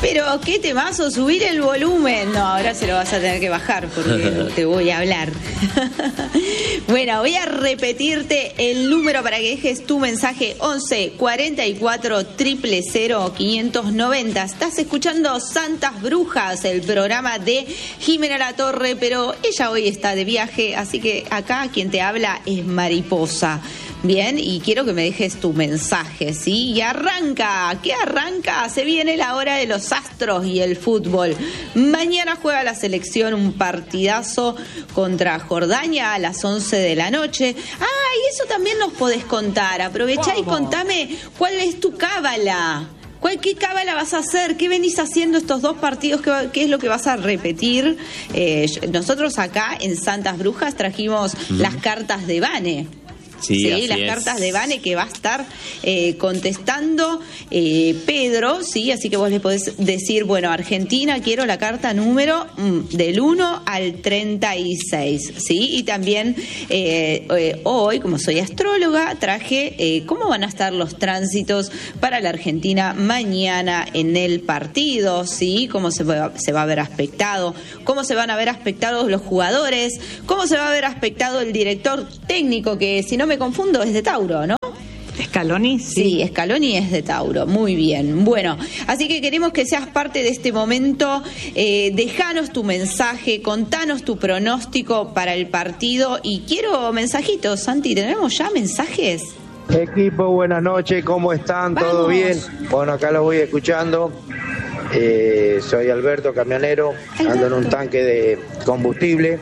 Pero qué temazo, subir el volumen. No, ahora se lo vas a tener que bajar porque te voy a hablar. Bueno, voy a repetirte el número para que dejes tu mensaje: 11 44 000 590. Estás escuchando Santas Brujas, el programa de Jimena Latorre, pero ella hoy está de viaje, así que acá quien te habla es Mariposa. Bien, y quiero que me dejes tu mensaje, ¿sí? Y arranca, ¿qué arranca? Se viene la hora de los astros y el fútbol. Mañana juega la selección un partidazo contra Jordania a las 11 de la noche. Ah, y eso también nos podés contar. Aprovechá y contame cuál es tu cábala. ¿Qué cábala vas a hacer? ¿Qué venís haciendo estos dos partidos? ¿Qué es lo que vas a repetir? Nosotros acá en Santas Brujas trajimos las cartas de Vane. Sí, las cartas de Vane que va a estar contestando Pedro, sí, así que vos le podés decir, bueno, Argentina, quiero la carta número del 1 al 36, sí, y también hoy, como soy astróloga, traje cómo van a estar los tránsitos para la Argentina mañana en el partido, sí, cómo se va a ver aspectado, cómo se van a ver aspectados los jugadores, cómo se va a ver aspectado el director técnico, que si no me confundo es de Tauro, ¿no? Scaloni, sí, Scaloni es de Tauro, muy bien. Bueno, así que queremos que seas parte de este momento. Dejanos tu mensaje, contanos tu pronóstico para el partido y quiero mensajitos. Santi, ¿tenemos ya mensajes? Equipo, buenas noches, ¿cómo están? Vamos. ¿Todo bien? Bueno, acá los voy escuchando. Soy Alberto, camionero, ando en un tanque de combustible.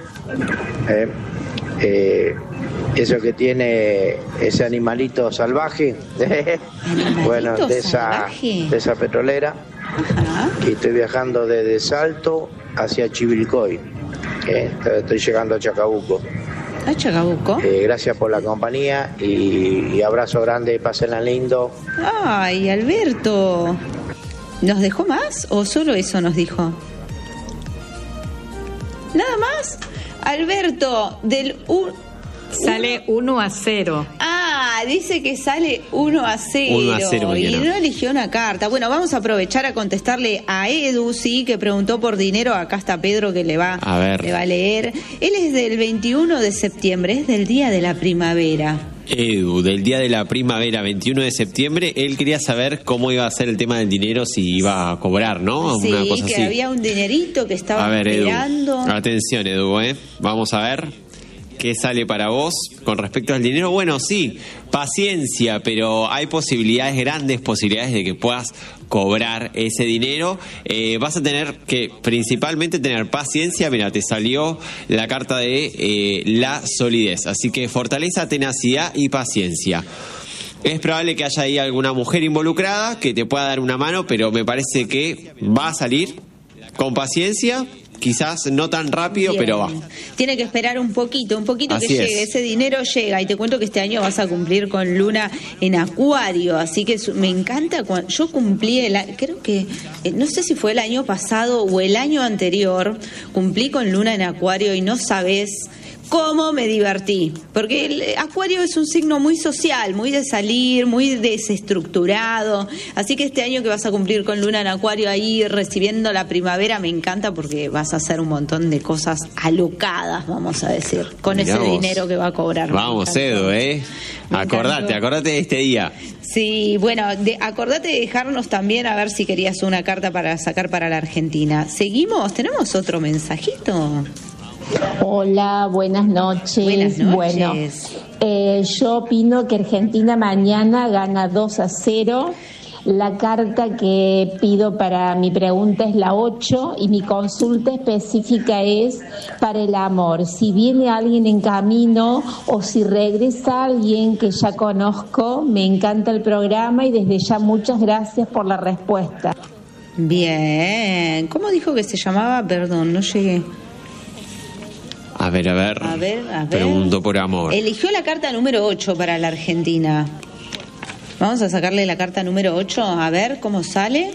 Eso que tiene ese animalito salvaje, bueno, de esa petrolera. Ajá. Y estoy viajando desde Salto hacia Chivilcoy. Estoy llegando a Chacabuco. ¿A Chacabuco? Gracias por la compañía y abrazo grande, pásenla lindo. Ay, Alberto, ¿nos dejó más o solo eso nos dijo? ¿Nada más? Alberto, sale 1-0. Ah, dice que sale 1-0. 1-0 y no eligió una carta. Bueno, vamos a aprovechar a contestarle a Edu, sí, que preguntó por dinero. Acá está Pedro que le va a leer. Él es del 21 de septiembre, es del día de la primavera. Edu, del día de la primavera, 21 de septiembre, él quería saber cómo iba a ser el tema del dinero, si iba a cobrar, ¿no? Sí, una cosa que así. había un dinerito que estaba esperando. Edu, atención, Edu, vamos a ver qué sale para vos con respecto al dinero. Bueno, sí, paciencia, pero hay grandes posibilidades de que puedas cobrar ese dinero. Vas a tener que principalmente tener paciencia. Mira, te salió la carta de la solidez, así que fortaleza, tenacidad y paciencia. Es probable que haya ahí alguna mujer involucrada que te pueda dar una mano, pero me parece que va a salir con paciencia. Quizás no tan rápido, bien, pero va. Tiene que esperar un poquito Así que es. llegue. Ese dinero llega. Y te cuento que este año vas a cumplir con Luna en Acuario. Así que me encanta. Yo cumplí, creo que, no sé si fue el año pasado o el año anterior, cumplí con Luna en Acuario y no sabés cómo me divertí, porque el Acuario es un signo muy social, muy de salir, muy desestructurado, así que este año que vas a cumplir con Luna en Acuario ahí recibiendo la primavera me encanta porque vas a hacer un montón de cosas alocadas, vamos a decir, con ese dinero que va a cobrar. Vamos, Edu, acordate de este día. Sí, bueno, acordate de dejarnos también a ver si querías una carta para sacar para la Argentina. ¿Seguimos? ¿Tenemos otro mensajito? Hola, buenas noches. Buenas noches. Bueno, yo opino que Argentina mañana gana 2-0. La carta que pido para mi pregunta es la 8 y mi consulta específica es para el amor. Si viene alguien en camino o si regresa alguien que ya conozco, me encanta el programa y desde ya muchas gracias por la respuesta. Bien. ¿Cómo dijo que se llamaba? Perdón, no llegué. A ver. Pregunto por amor. Eligió la carta número 8 para la Argentina. Vamos a sacarle la carta número 8, a ver cómo sale.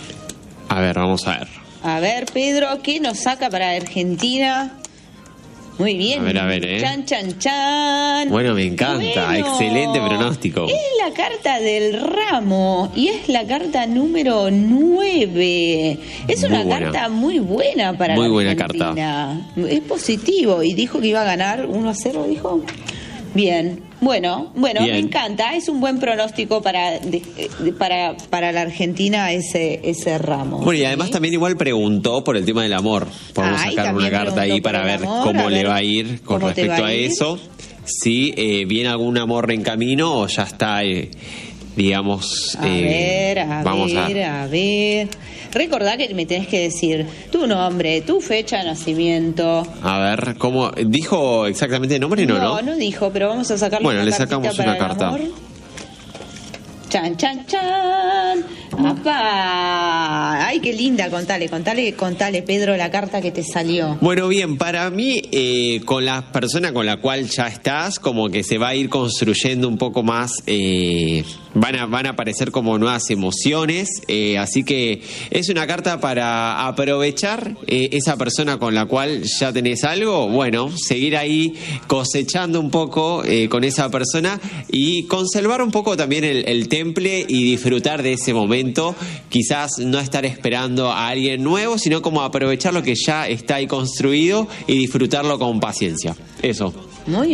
A ver, vamos a ver. A ver, Pedro, ¿qué nos saca para Argentina? Muy bien. A ver, Chan, chan, chan. Bueno, me encanta. Bueno, Excelente pronóstico. Es la carta del ramo y es la carta número 9. Es Muy una buena. carta muy buena para Muy la buena Argentina. Es positivo y dijo que iba a ganar 1-0, dijo. Bien. Bueno, Bien. me encanta. Es un buen pronóstico para la Argentina ese ramo. Bueno, y ¿sí? además también igual preguntó por el tema del amor. Podemos Ay, sacar una también carta ahí preguntó para por el ver amor, cómo a le ver va a ir con cómo te respecto va a a ir. eso. Si viene algún amor en camino o ya está, digamos... A ver. Recordá que me tenés que decir tu nombre, tu fecha de nacimiento. A ver, ¿cómo? ¿Dijo exactamente el nombre? No. No dijo, pero vamos a sacarle Bueno, una le cartita sacamos para una el carta. amor. Chan, chan, chan. ¡Apá! Ay, qué linda, contale, Pedro, la carta que te salió. Bueno, bien, para mí, con la persona con la cual ya estás, como que se va a ir construyendo un poco más, van a aparecer como nuevas emociones, así que es una carta para aprovechar esa persona con la cual ya tenés algo, bueno, seguir ahí cosechando un poco con esa persona y conservar un poco también el temple y disfrutar de ese momento, quizás no estar esperando a alguien nuevo, sino como aprovechar lo que ya está ahí construido y disfrutarlo con paciencia. Eso. Muy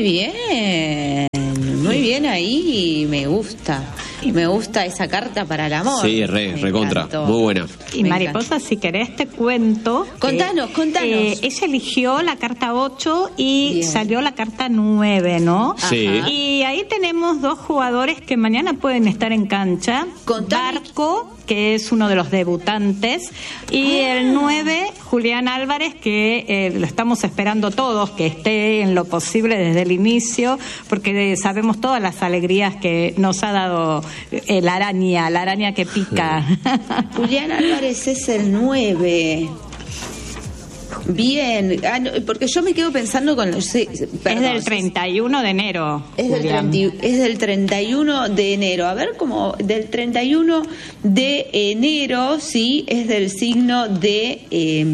bien ahí, me gusta esa carta para el amor. Sí, Me recontra, encantó. muy buena. Y Me Mariposa, si querés te cuento. Contanos. Ella eligió la carta 8 y Bien. salió la carta 9, ¿no? Sí. Ajá. Y ahí tenemos dos jugadores que mañana pueden estar en cancha. Contame. Barco, que es uno de los debutantes, y el 9, Julián Álvarez, que lo estamos esperando todos, que esté en lo posible desde el inicio, porque sabemos todas las alegrías que nos ha dado la araña que pica. Julián Álvarez es el 9. Bien, porque yo me quedo pensando con los... Es del 31 de enero. Es del 31 de enero. A ver, como del 31 de enero, sí, es del signo de...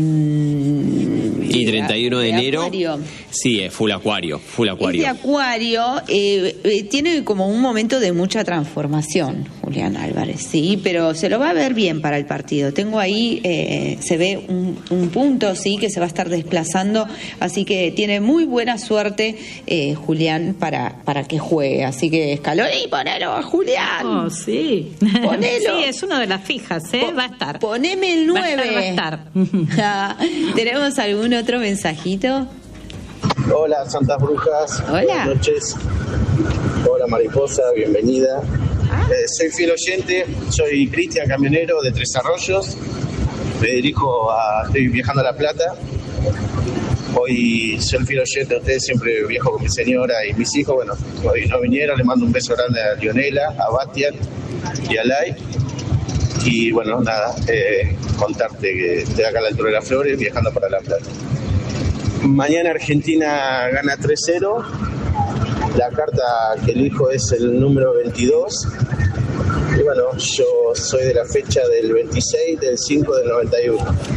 Y 31 de enero, Acuario. sí, es full acuario. Es de Acuario, tiene como un momento de mucha transformación, Julián Álvarez, sí, pero se lo va a ver bien para el partido. Tengo ahí, se ve un punto, sí, que se va a estar desplazando, así que tiene muy buena suerte Julián para que juegue. Así que Scaloni, ponelo a Julián. Oh, sí. Ponelo. Sí, es uno de las fijas, va a estar. Poneme el 9. Va a estar. ¿Tenemos algún otro mensajito? Hola, Santas Brujas. Hola. Buenas noches. Hola, Mariposa, bienvenida. Soy fiel oyente, soy Cristian Camionero de Tres Arroyos. Me estoy viajando a La Plata. Hoy soy fiel oyente de ustedes, siempre viajo con mi señora y mis hijos. Bueno, hoy no vinieron, le mando un beso grande a Lionela, a Bastian y a Lai. Y bueno, nada, contarte que estoy acá a la altura de las Flores, viajando para La Plata. Mañana Argentina gana 3-0. La carta que elijo es el número 22. Y bueno, yo soy de la fecha del 26 del 5 del 91.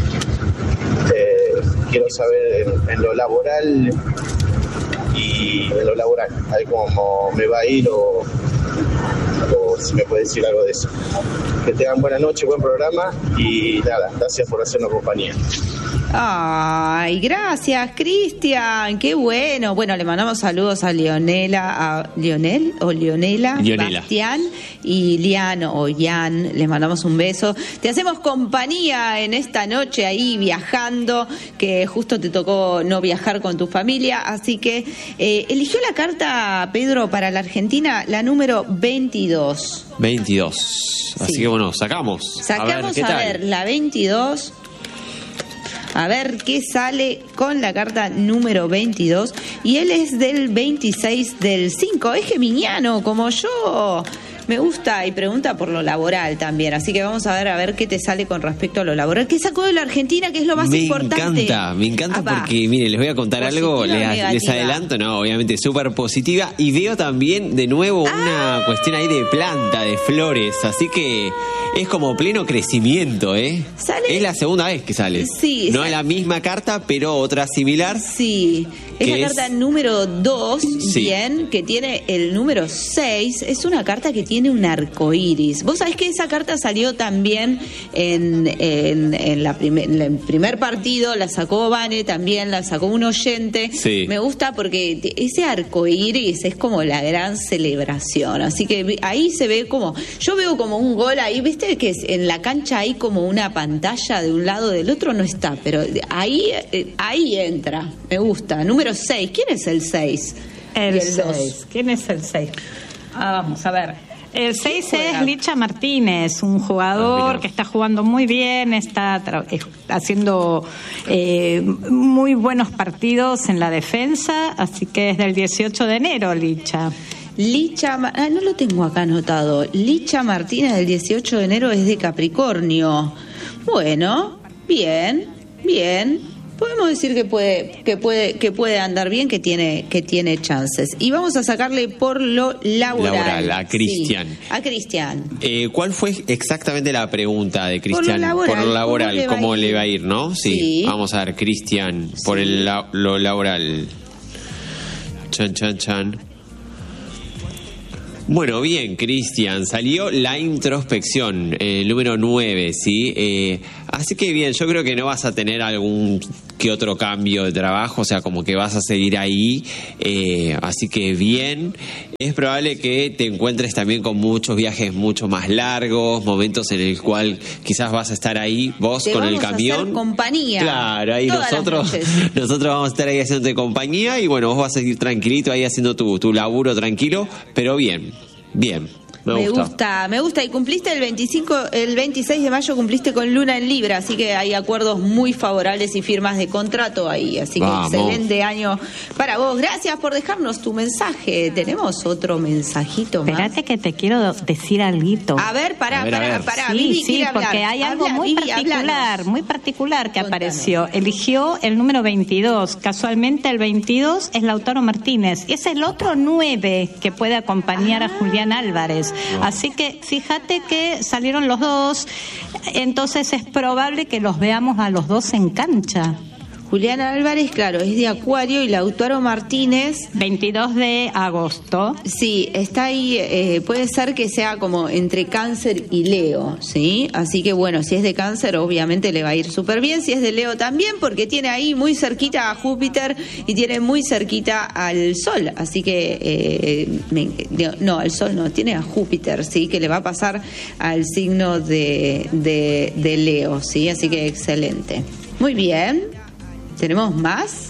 Quiero saber en lo laboral a ver cómo me va a ir o si me puede decir algo de eso. Que tengan buena noche, buen programa y nada, gracias por hacernos compañía. Ay, gracias, Cristian, qué bueno. Bueno, le mandamos saludos a Leonela, Leonela, Bastián y Lian o Ian, les mandamos un beso. Te hacemos compañía en esta noche ahí viajando, que justo te tocó no viajar con tu familia, así que eligió la carta, Pedro, para la Argentina, la número 22. 22. Así Sí. que bueno, sacamos. Sacamos ¿qué tal? la 22. A ver qué sale con la carta número 22. Y él es del 26 del 5. Es geminiano, como yo. Me gusta, y pregunta por lo laboral también, así que vamos a ver qué te sale con respecto a lo laboral. ¿Qué sacó de la Argentina? ¿Qué es lo más importante? Me encanta porque, mire, les voy a contar algo, les adelanto, no, obviamente súper positiva, y veo también de nuevo una cuestión ahí de planta, de flores, así que es como pleno crecimiento, ¿eh? ¿Sale? Es la segunda vez que sale. Sí. No es la misma carta, pero otra similar. Sí. Es la carta número 2, sí. Bien, que tiene el número 6. Es una carta que tiene un arco iris. Vos sabés que esa carta salió también en el primer partido, la sacó Vane, también la sacó un oyente. Sí. Me gusta porque ese arco iris es como la gran celebración. Así que ahí se ve como, yo veo como un gol ahí, ¿viste? Que en la cancha hay como una pantalla de un lado, del otro no está, pero ahí entra. Me gusta. Número 6. ¿Quién es el 6? El 6. ¿Quién es el 6? Vamos a ver. El 6 es Licha Martínez, un jugador que está jugando muy bien, está haciendo muy buenos partidos en la defensa, así que es del 18 de enero, Licha. No lo tengo acá anotado. Licha Martínez del 18 de enero es de Capricornio. Bueno, bien. Podemos decir que puede andar bien, que tiene chances. Y vamos a sacarle por lo laboral. A Cristian. Sí, a Cristian. ¿Cuál fue exactamente la pregunta de Cristian? Por lo laboral, ¿cómo le va a ir, no? Sí. Vamos a ver, Cristian, por lo laboral. Chan. Bueno, bien, Cristian, salió la introspección, número 9, ¿sí? Así que bien, yo creo que no vas a tener algún que otro cambio de trabajo, o sea, como que vas a seguir ahí, así que bien. Es probable que te encuentres también con muchos viajes mucho más largos, momentos en el cual quizás vas a estar ahí vos con el camión. A hacer compañía. Claro, ahí nosotros vamos a estar ahí haciéndote compañía y bueno, vos vas a seguir tranquilito ahí haciendo tu laburo tranquilo, pero bien. Me gusta. Y cumpliste el 26 de mayo cumpliste con Luna en Libra, así que hay acuerdos muy favorables y firmas de contrato ahí. Así que excelente año para vos. Gracias por dejarnos tu mensaje. Tenemos otro mensajito más. Espérate que te quiero decir algo. A ver, pará. Sí, porque hay algo muy particular que apareció. Eligió el número 22. Casualmente el 22 es Lautaro Martínez. Es el otro 9 que puede acompañar a Julián Álvarez. Así que fíjate que salieron los dos, entonces es probable que los veamos a los dos en cancha. Julián Álvarez, claro, es de Acuario, y Lautaro Martínez 22 de agosto. Sí, está ahí, puede ser que sea como entre Cáncer y Leo, ¿sí? Así que bueno, si es de Cáncer obviamente le va a ir súper bien, si es de Leo también, porque tiene ahí muy cerquita a Júpiter y tiene muy cerquita al Sol, así que al Sol no, tiene a Júpiter, ¿sí? Que le va a pasar al signo de Leo, ¿sí? Así que excelente. Muy bien. ¿Tenemos más?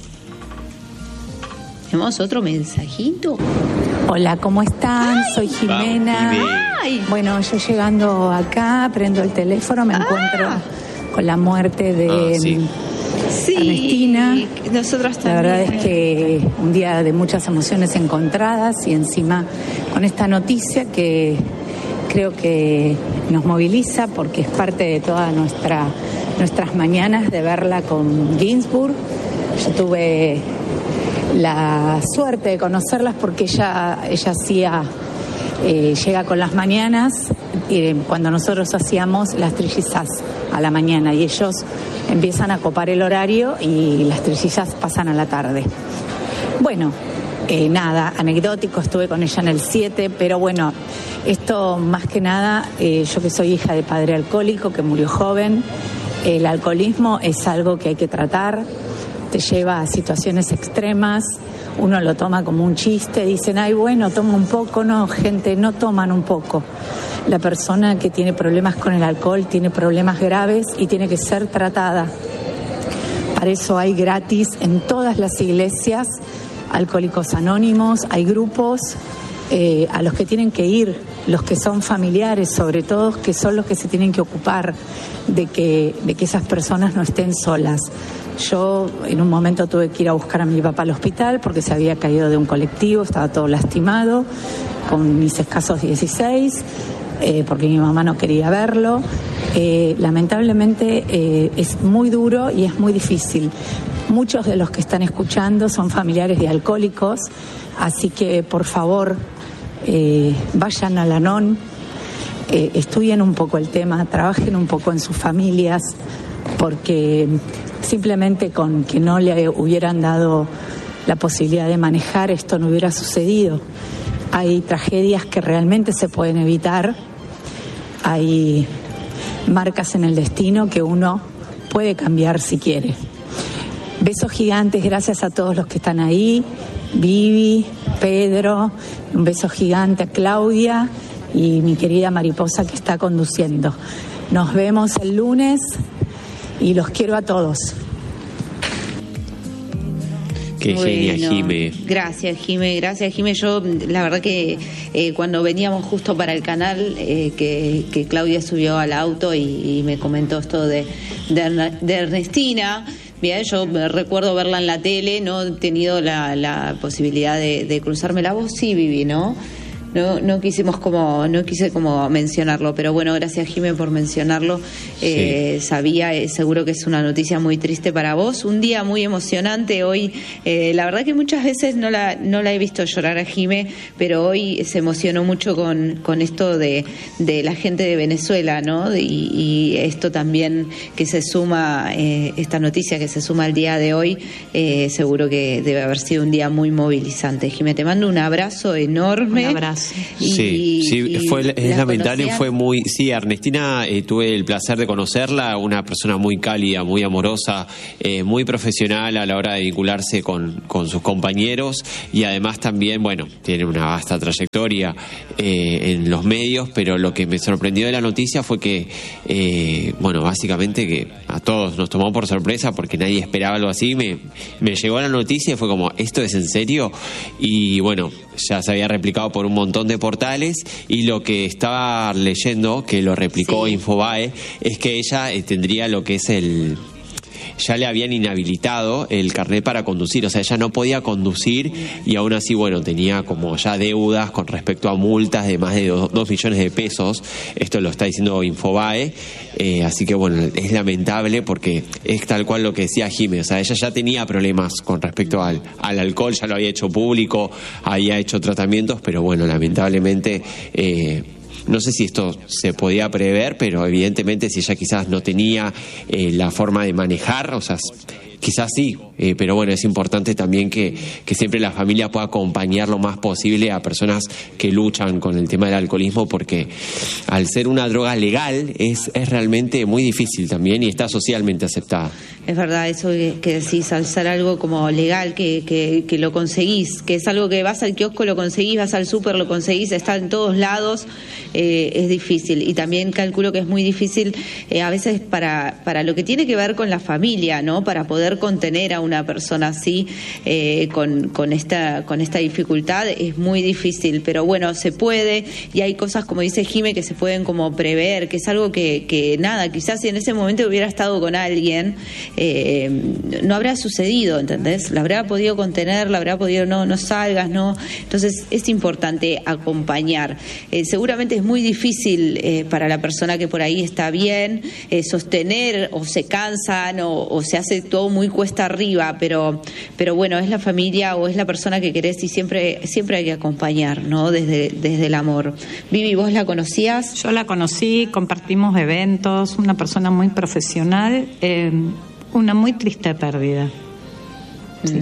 ¿Tenemos otro mensajito? Hola, ¿cómo están? Soy Jimena. Bueno, yo llegando acá, prendo el teléfono, me encuentro con la muerte de Ernestina. Nosotros también. La verdad es que un día de muchas emociones encontradas y encima con esta noticia que creo que nos moviliza porque es parte de toda nuestras mañanas de verla con Ginsburg. Yo tuve la suerte de conocerlas porque ella hacía, llega con las mañanas, cuando nosotros hacíamos las trillizas a la mañana y ellos empiezan a copar el horario y las trillizas pasan a la tarde. Bueno, nada, anecdótico, estuve con ella en el 7, pero bueno, esto más que nada, yo que soy hija de padre alcohólico que murió joven, el alcoholismo es algo que hay que tratar, te lleva a situaciones extremas, uno lo toma como un chiste, dicen, ay bueno, toma un poco, no, gente, no toman un poco. La persona que tiene problemas con el alcohol tiene problemas graves y tiene que ser tratada. Para eso hay gratis en todas las iglesias, Alcohólicos Anónimos, hay grupos a los que tienen que ir los que son familiares, sobre todo, que son los que se tienen que ocupar de que esas personas no estén solas. Yo en un momento tuve que ir a buscar a mi papá al hospital porque se había caído de un colectivo, estaba todo lastimado, con mis escasos 16, porque mi mamá no quería verlo. Lamentablemente es muy duro y es muy difícil. Muchos de los que están escuchando son familiares de alcohólicos, así que por favor vayan al ANON, estudien un poco el tema, trabajen un poco en sus familias, porque simplemente con que no le hubieran dado la posibilidad de manejar, esto no hubiera sucedido. Hay tragedias que realmente se pueden evitar, hay marcas en el destino que uno puede cambiar si quiere. Besos gigantes, gracias a todos los que están ahí, Vivi, Pedro, un beso gigante a Claudia y mi querida Mariposa que está conduciendo. Nos vemos el lunes y los quiero a todos. Qué genia, Jime. Gracias, Jime. Yo, la verdad que cuando veníamos justo para el canal, que Claudia subió al auto y me comentó esto de Ernestina. Bien, yo recuerdo verla en la tele, no he tenido la posibilidad de cruzarme la voz, sí, Vivi, ¿no? No quise como mencionarlo, pero bueno, gracias, Jimé, por mencionarlo. Sí. Sabía, seguro que es una noticia muy triste para vos. Un día muy emocionante hoy. La verdad que muchas veces no la he visto llorar a Jimé, pero hoy se emocionó mucho con esto de la gente de Venezuela, ¿no? Y esto también que se suma, esta noticia que se suma al día de hoy, seguro que debe haber sido un día muy movilizante. Jimé, te mando un abrazo enorme. Un abrazo. Es lamentable, fue muy... Sí, Ernestina, tuve el placer de conocerla, una persona muy cálida, muy amorosa, muy profesional a la hora de vincularse con sus compañeros y además también, bueno, tiene una vasta trayectoria en los medios, pero lo que me sorprendió de la noticia fue que, básicamente que a todos nos tomó por sorpresa porque nadie esperaba algo así. Me llegó la noticia y fue como, ¿esto es en serio? Y bueno, ya se había replicado por un montón de portales y lo que estaba leyendo, que lo replicó Infobae, es que ella tendría lo que es ya le habían inhabilitado el carnet para conducir, o sea, ella no podía conducir y aún así, bueno, tenía como ya deudas con respecto a multas de más de 2 millones de pesos, esto lo está diciendo Infobae, así que bueno, es lamentable porque es tal cual lo que decía Jimé, o sea, ella ya tenía problemas con respecto al alcohol, ya lo había hecho público, había hecho tratamientos, pero bueno, lamentablemente... no sé si esto se podía prever, pero evidentemente si ella quizás no tenía la forma de manejar, o sea, quizás sí, pero bueno, es importante también que siempre la familia pueda acompañar lo más posible a personas que luchan con el tema del alcoholismo, porque al ser una droga legal es realmente muy difícil también y está socialmente aceptada. Es verdad eso que decís, al ser algo como legal, que lo conseguís, que es algo que vas al kiosco, lo conseguís, vas al súper, lo conseguís, está en todos lados, es difícil. Y también calculo que es muy difícil a veces para lo que tiene que ver con la familia, ¿no? Para poder contener a una persona así, con esta dificultad, es muy difícil. Pero bueno, se puede, y hay cosas, como dice Jime, que se pueden como prever, que es algo que nada, quizás si en ese momento hubiera estado con alguien, no habrá sucedido, ¿entendés? La habrá podido contener, la habrá podido, no salgas, no. Entonces es importante acompañar. Seguramente es muy difícil para la persona que por ahí está bien sostener, o se cansan o se hace todo muy cuesta arriba, pero bueno, es la familia o es la persona que querés y siempre hay que acompañar, ¿no? Desde el amor. Vivi, ¿vos la conocías? Yo la conocí, compartimos eventos, una persona muy profesional, una muy triste pérdida. Sí.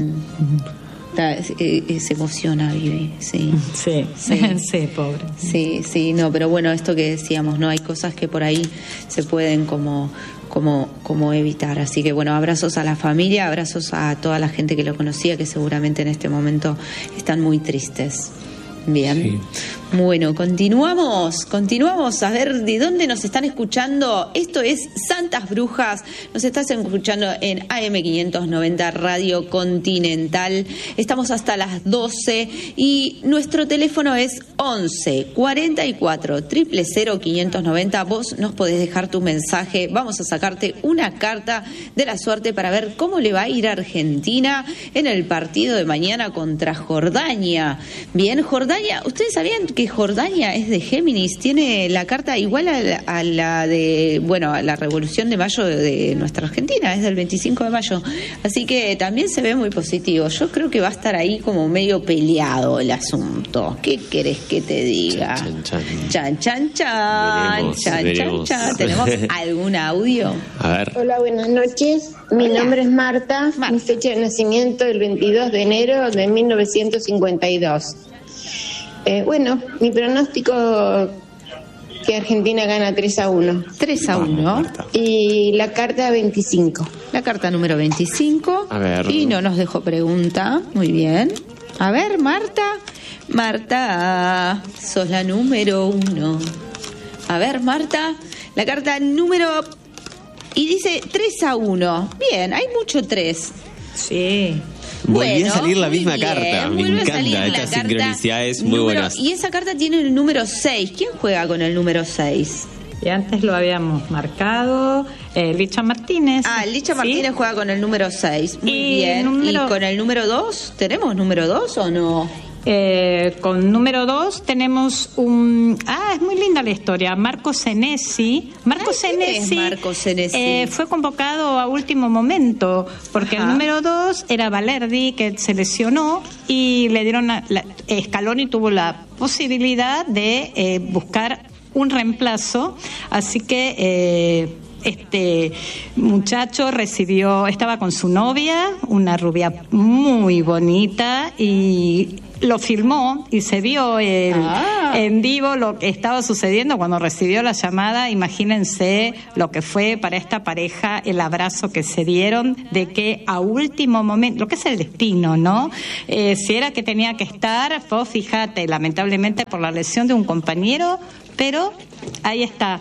Se emociona, Vivi, sí. Sí, pobre. Sí, no, pero bueno, esto que decíamos, ¿no? Hay cosas que por ahí se pueden como evitar. Así que bueno, abrazos a la familia, abrazos a toda la gente que lo conocía, que seguramente en este momento están muy tristes. Bien. Sí. Bueno, continuamos a ver de dónde nos están escuchando. Esto es Santas Brujas, nos estás escuchando en AM590 Radio Continental. Estamos hasta las 12 y nuestro teléfono es 11 44 000 590. Vos nos podés dejar tu mensaje, vamos a sacarte una carta de la suerte para ver cómo le va a ir a Argentina en el partido de mañana contra Jordania. Bien, Jordania, ¿ustedes sabían que Jordania es de Géminis? Tiene la carta igual a la de, bueno, a la Revolución de Mayo de nuestra Argentina, es del 25 de mayo. Así que también se ve muy positivo. Yo creo que va a estar ahí como medio peleado el asunto. ¿Qué querés que te diga? Chan, chan, chan. Veremos. ¿Tenemos algún audio? A ver. Hola, buenas noches. Mi nombre es Marta. Mi fecha de nacimiento el 22 de enero de 1952. Bueno, mi pronóstico que Argentina gana 3-1. 3-1. Y la carta 25. La carta número 25. A ver. Y no nos dejó pregunta. Muy bien. A ver, Marta. Marta, sos la número 1. A ver, Marta. La carta número... Y dice 3-1. Bien, hay mucho 3. Sí. Volvió a salir la muy misma bien, carta. Me vuelve a salir encanta la estas carta sincronicidades muy número- buenas. Y esa carta tiene el número 6. ¿Quién juega con el número 6? Y antes lo habíamos marcado, Licha Martínez. Licha ¿sí? Martínez juega con el número 6. Muy Y bien. número- ¿Y con el número 2? ¿Tenemos número 2 o no? Con número 2 tenemos un... es muy linda la historia. Marco Senesi. Marco ¿quién es Senesi, Marco Senesi? fue convocado a último momento porque Ajá. el número 2 era Valerdi, que se lesionó y le dieron... Scaloni tuvo la posibilidad de buscar un reemplazo, así que... este muchacho estaba con su novia, una rubia muy bonita, y lo filmó y se vio en vivo lo que estaba sucediendo cuando recibió la llamada. Imagínense lo que fue para esta pareja el abrazo que se dieron, de que a último momento, lo que es el destino, ¿no? Si era que tenía que estar, vos fíjate, lamentablemente por la lesión de un compañero, pero ahí está.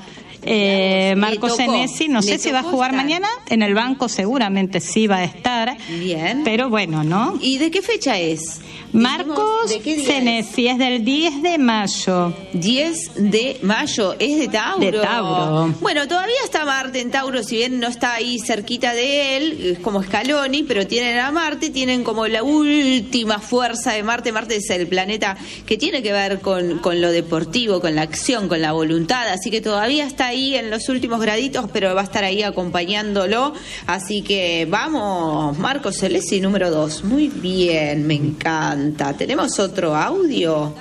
Marco tocó, Senesi, no sé si va a jugar estar. mañana, en el banco seguramente sí va a estar. Bien. Pero bueno, ¿no? ¿Y de qué fecha es? Marcos ¿De qué día Senesi es del 10 de mayo. 10 de mayo, es de Tauro. De Tauro. Bueno, todavía está Marte en Tauro, si bien no está ahí cerquita de él, es como Scaloni, pero tienen a Marte, tienen como la última fuerza de Marte. Marte es el planeta que tiene que ver con lo deportivo, con la acción, con la voluntad, así que todavía está ahí en los últimos graditos, pero va a estar ahí acompañándolo. Así que vamos, Marcos Senesi, número 2. Muy bien, me encanta. ¿Tenemos otro audio?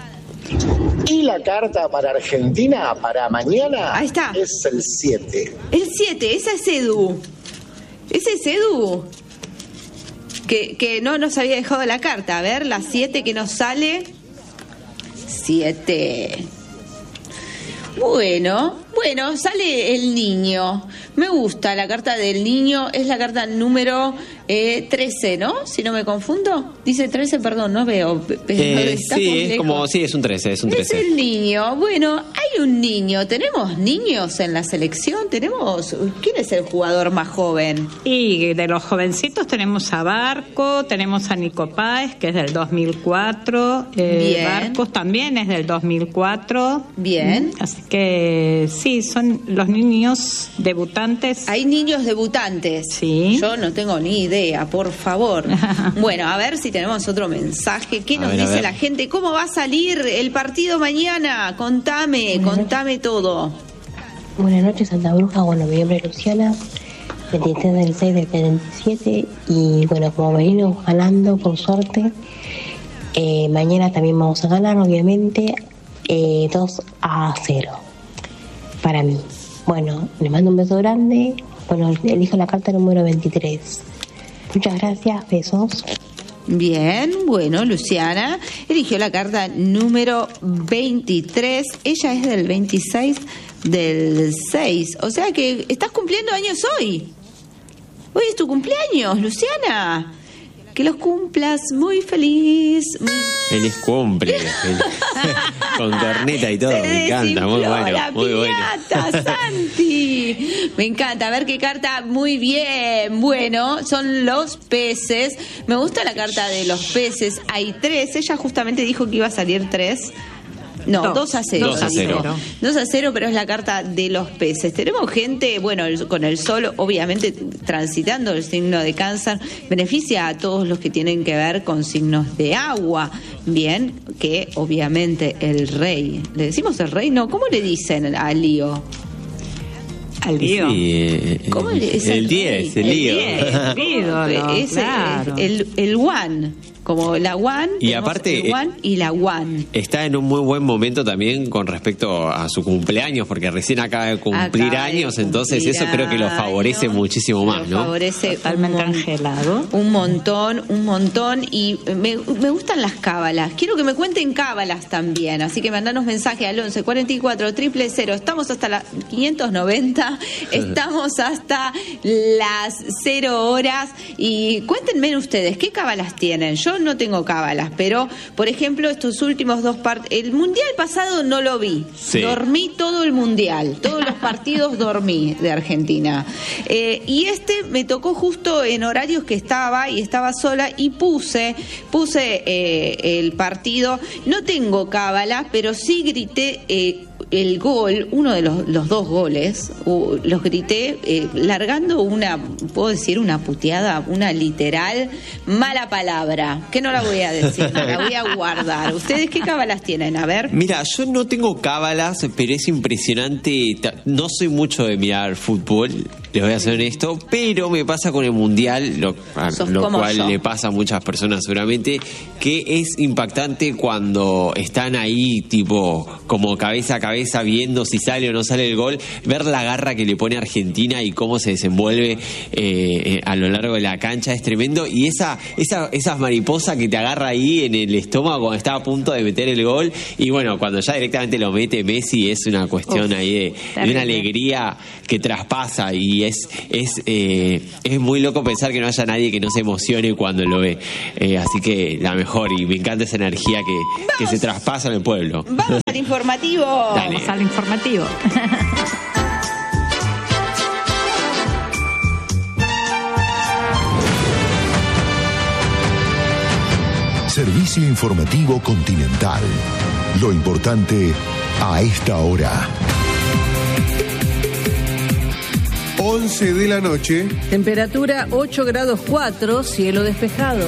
Y la carta para Argentina para mañana Ahí está. es el 7. El 7, esa es Edu. Ese es Edu. Que no nos había dejado la carta. A ver, la 7 que nos sale. 7. Bueno, sale el niño. Me gusta la carta del niño. Es la carta número 13, ¿no? Si no me confundo. Dice 13, perdón, no veo. Está muy Sí, es lejos. como, sí, es un 13, es un 13. Es el niño. Bueno, hay un niño. ¿Tenemos niños en la selección? ¿Quién es el jugador más joven? Y de los jovencitos tenemos a Barco, tenemos a Nico Páez, que es del 2004. Bien. Barcos también es del 2004. Bien. Así que sí, son los niños debutantes. Hay niños debutantes. Sí. Yo no tengo ni idea, por favor. Bueno, a ver si tenemos otro mensaje. ¿Qué nos A dice ver. la gente? ¿Cómo va a salir el partido mañana? Contame todo. Buenas noches, Santa Bruja. Bueno, mi nombre es Luciana, 23 del 6 del 47. Y bueno, como venimos ganando, por suerte, mañana también vamos a ganar, obviamente, 2-0 para mí. Bueno, les mando un beso grande. Bueno, elijo la carta número 23. Muchas gracias, besos. Bien, bueno, Luciana eligió la carta número 23. Ella es del 26 del 6. O sea que estás cumpliendo años hoy. Hoy es tu cumpleaños, Luciana. Que los cumplas muy feliz. Feliz cumple. Con corneta y todo, me encanta, muy bueno. La piñata, Santi. Me encanta, a ver qué carta, muy bien. Bueno, son los peces. Me gusta la carta de los peces. Hay 3, ella justamente dijo que iba a salir 3. No, 2-0. 2-0. 2-0, pero es la carta de los peces. Tenemos gente, bueno, con el sol, obviamente, transitando el signo de Cáncer, beneficia a todos los que tienen que ver con signos de agua. Bien, que obviamente el rey, ¿le decimos el rey? No, ¿cómo le dicen a Lío? Al lío. Sí, ¿Cómo le dicen? El 10, el lío. El ídolo, claro. El one. Como la One, y aparte el One y la One. Está en un muy buen momento también con respecto a su cumpleaños, porque recién acaba de cumplir años, entonces eso creo que lo favorece muchísimo más, ¿no? Favorece totalmente angelado. Un montón. Y me gustan las cábalas. Quiero que me cuenten cábalas también. Así que mandanos mensaje al 11 44 000. Estamos hasta las 590. Estamos hasta las 0 horas. Y cuéntenme ustedes, ¿qué cábalas tienen? Yo no tengo cábalas, pero, por ejemplo, estos últimos 2 partidos... El Mundial pasado no lo vi. Sí. Dormí todo el Mundial. Todos los partidos dormí de Argentina. Y me tocó justo en horarios que estaba sola y puse el partido. No tengo cábalas, pero sí grité... el gol, uno de los 2 goles, los grité largando puedo decir una puteada, una literal mala palabra, que no la voy a decir, la voy a guardar. ¿Ustedes qué cábalas tienen? A ver. Mira, yo no tengo cábalas, pero es impresionante. No soy mucho de mirar fútbol, les voy a ser honesto, pero me pasa con el Mundial, lo cual le pasa a muchas personas seguramente, que es impactante cuando están ahí, tipo, como cabeza a cabeza, viendo si sale o no sale el gol, ver la garra que le pone Argentina y cómo se desenvuelve a lo largo de la cancha, es tremendo. Y esas mariposas que te agarra ahí en el estómago cuando está a punto de meter el gol, y bueno, cuando ya directamente lo mete Messi, es una cuestión ahí de una alegría que traspasa, y es muy loco pensar que no haya nadie que no se emocione cuando lo ve. Así que la mejor, y me encanta esa energía que se traspasa en el pueblo. Vamos al informativo. Dale. Vamos al informativo. Servicio informativo Continental. Lo importante a esta hora. 11 de la noche. Temperatura 8 grados 4, cielo despejado.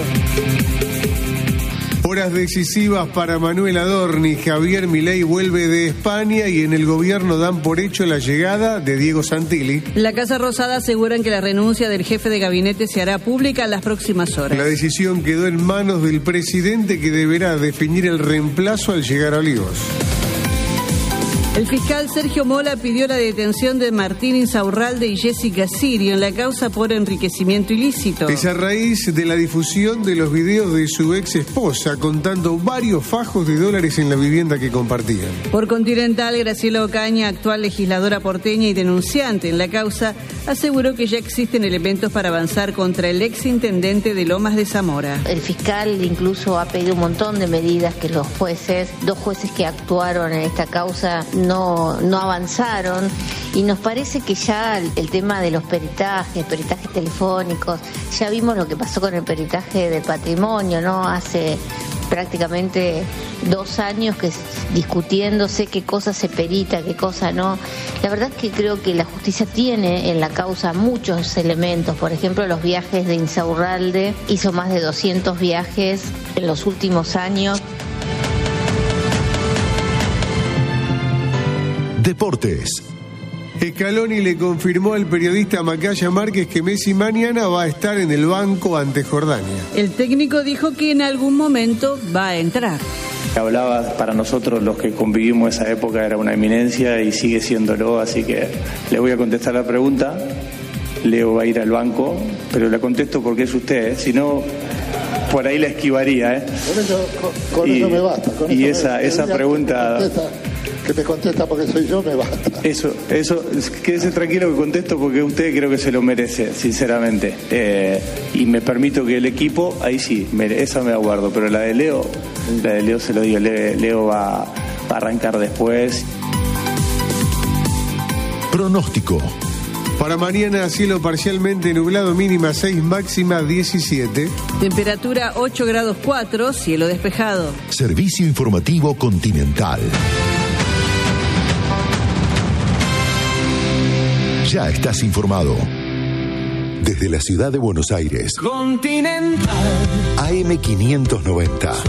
Horas decisivas para Manuel Adorni. Javier Milei vuelve de España y en el gobierno dan por hecho la llegada de Diego Santilli. La Casa Rosada aseguran que la renuncia del jefe de gabinete se hará pública en las próximas horas. La decisión quedó en manos del presidente, que deberá definir el reemplazo al llegar a Olivos. El fiscal Sergio Mola pidió la detención de Martín Insaurralde y Jessica Sirio en la causa por enriquecimiento ilícito. Es a raíz de la difusión de los videos de su ex esposa contando varios fajos de dólares en la vivienda que compartían. Por Continental, Graciela Ocaña, actual legisladora porteña y denunciante en la causa, aseguró que ya existen elementos para avanzar contra el ex intendente de Lomas de Zamora. El fiscal incluso ha pedido un montón de medidas que los jueces, 2 jueces que actuaron en esta causa, no avanzaron, y nos parece que ya el tema de los peritajes telefónicos, ya vimos lo que pasó con el peritaje de patrimonio, ¿no? Hace prácticamente 2 años que discutiéndose qué cosa se perita, qué cosa no. La verdad es que creo que la justicia tiene en la causa muchos elementos. Por ejemplo, los viajes de Insaurralde, hizo más de 200 viajes en los últimos años. Deportes. Scaloni le confirmó al periodista Macaya Márquez que Messi mañana va a estar en el banco ante Jordania. El técnico dijo que en algún momento va a entrar. Hablaba, para nosotros los que convivimos esa época, era una eminencia y sigue siéndolo, así que le voy a contestar la pregunta. Leo va a ir al banco, pero la contesto porque es usted, si no, por ahí la esquivaría. Con eso me basta. Y esa pregunta... que me contesta porque soy yo, me basta. Eso, quédese tranquilo que contesto porque usted creo que se lo merece, sinceramente. Y me permito que el equipo, ahí sí, esa me aguardo, pero la de Leo se lo digo, Leo va a arrancar después. Pronóstico. Para mañana, cielo parcialmente nublado, mínima 6, máxima 17. Temperatura 8 grados 4, cielo despejado. Servicio informativo Continental. Ya estás informado. Desde la ciudad de Buenos Aires. Continental. AM590.